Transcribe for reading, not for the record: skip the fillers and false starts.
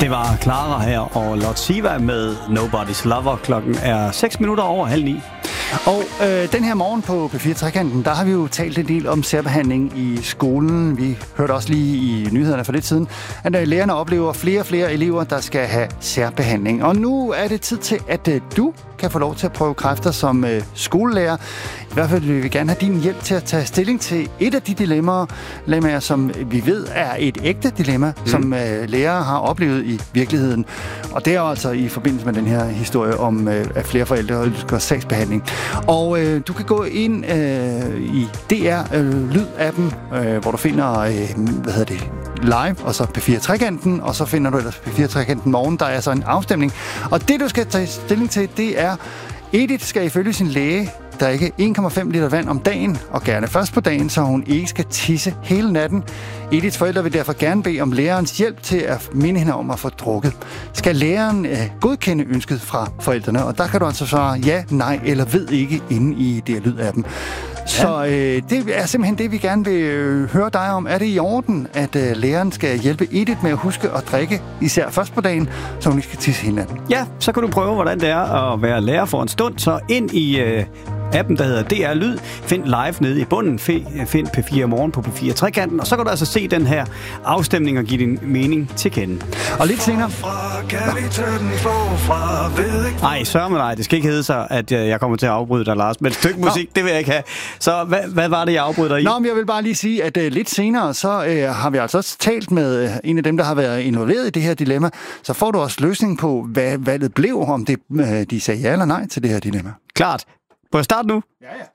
Det var Clara her og Lord Siva med Nobody's Lover. Klokken er 6:06. Og den her morgen på P4 Trekanten, der har vi jo talt en del om særbehandling i skolen. Vi hørte også lige i nyhederne for lidt siden, at lærerne oplever flere og flere elever, der skal have særbehandling. Og nu er det tid til, at du kan få lov til at prøve kræfter som skolelærer. I hvert fald vil vi gerne have din hjælp til at tage stilling til et af de dilemmaer, som vi ved er et ægte dilemma, som lærere har oplevet i virkeligheden. Og det er altså i forbindelse med den her historie om, at flere forældre ønsker sagsbehandling. Og du kan gå ind i DR Lyd-appen, hvor du finder, live, og så P4 Trekanten, og så finder du ellers P4 Trekanten morgen. Der er altså en afstemning. Og det, du skal tage stilling til, det er, Edith skal ifølge sin læge drikke 1,5 liter vand om dagen, og gerne først på dagen, så hun ikke skal tisse hele natten. Ediths forældre vil derfor gerne bede om lærerens hjælp til at minde hende om at få drukket. Skal læreren godkende ønsket fra forældrene? Og der kan du altså svare ja, nej eller ved ikke inde i DR Lyd-appen. Så det er simpelthen det, vi gerne vil høre dig om. Er det i orden, at læreren skal hjælpe Edith med at huske at drikke, især først på dagen, så hun ikke skal tisse hele natten? Ja, så kan du prøve, hvordan det er at være lærer for en stund. Så ind i appen, der hedder DR Lyd. Find live nede i bunden. Find P4 Morgen på P4 Trekanten. Og så kan du altså se den her afstemning og give din mening til kende. Og lidt senere... Nej, sørg med dig. Det skal ikke hedde sig, at jeg kommer til at afbryde dig, Lars. Men et stykke musik, det vil jeg ikke have. Så hvad var det, jeg afbryder dig i? Nå, men jeg vil bare lige sige, at lidt senere, så har vi altså også talt med en af dem, der har været involveret i det her dilemma. Så får du også løsning på, hvad valget blev, om det, de sagde ja eller nej til det her dilemma. Klart. Prøv at starte nu. Ja.